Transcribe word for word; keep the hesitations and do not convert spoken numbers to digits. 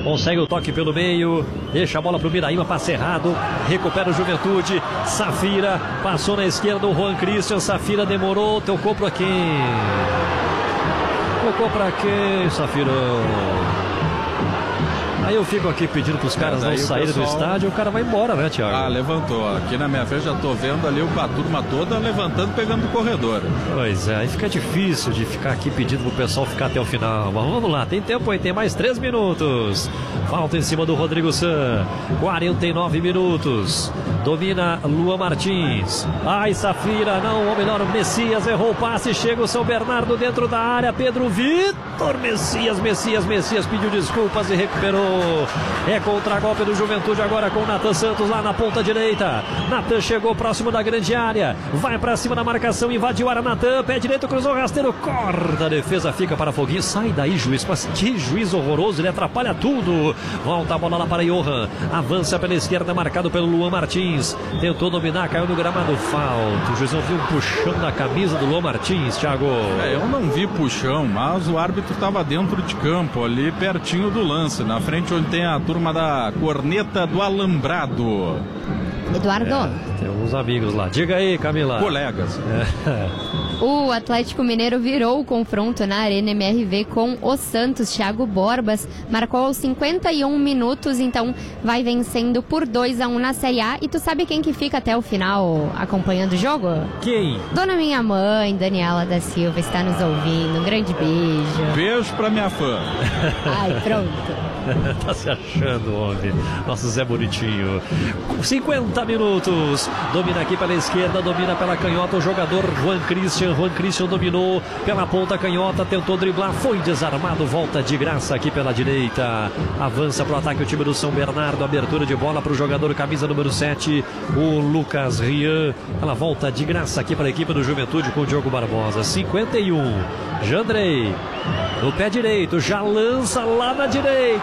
consegue o toque pelo meio, deixa a bola pro Miraíma, passe errado, recupera o Juventude. Safira passou na esquerda o Juan Christian, Safira demorou, tocou pra quem? Tocou pra quem, Safira? Aí eu fico aqui pedindo para os caras não saírem do estádio, o cara vai embora, né, Thiago? Ah, levantou. Aqui na minha frente já tô vendo ali a turma toda levantando, pegando o corredor. Pois é, aí fica difícil de ficar aqui pedindo pro pessoal ficar até o final. Mas vamos lá, tem tempo aí, tem mais três minutos. Falta em cima do Rodrigo San. quarenta e nove minutos. Domina Luan Martins. Ai, Safira, não, ou melhor, o Messias errou o passe. Chega o São Bernardo dentro da área. Pedro Vitor, Messias, Messias, Messias pediu desculpas e recuperou. É contra-golpe do Juventude agora com o Nathan Santos lá na ponta direita. Nathan chegou próximo da grande área. Vai pra cima da marcação, invadiu a área. Nathan, pé direito, cruzou o rasteiro, corta. A defesa fica para Foguinho. Sai daí, juiz. Mas que juiz horroroso, ele atrapalha tudo. Volta a bola lá para Johan. Avança pela esquerda, marcado pelo Luan Martins. Tentou dominar, caiu no gramado. Falta. O juiz não viu um puxão da camisa do Luan Martins, Thiago. É, eu não vi puxão, mas o árbitro estava dentro de campo, ali pertinho do lance, na frente onde tem a turma da corneta do alambrado. Eduardo. É, tem uns amigos lá. Diga aí, Camila. Colegas. É. O Atlético Mineiro virou o confronto na Arena M R V com o Santos. Thiago Borbas marcou aos cinquenta e um minutos, então vai vencendo por dois a um na Série A. E tu sabe quem que fica até o final acompanhando o jogo? Quem? Dona minha mãe, Daniela da Silva, está nos ouvindo. Um grande beijo. Beijo pra minha fã. Ai, pronto. Tá se achando, homem. Nossa, Zé Bonitinho. cinquenta minutos. Domina aqui pela esquerda, domina pela canhota o jogador Juan Christian. Juan Christian dominou pela ponta canhota, tentou driblar, foi desarmado, volta de graça aqui pela direita. Avança pro ataque o time do São Bernardo. Abertura de bola pro jogador camisa número sete, o Lucas Rian. Ela volta de graça aqui para a equipe do Juventude com o Diogo Barbosa. cinquenta e um. Jandrei no pé direito, já lança lá na direita.